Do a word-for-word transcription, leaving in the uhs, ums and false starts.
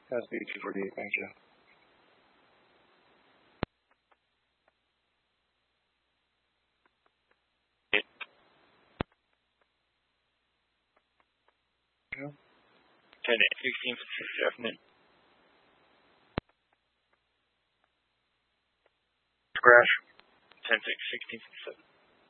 That's B two forty-eight, thank you. ten eight sixteen for six afternoon. Crash. ten six sixteen for seven.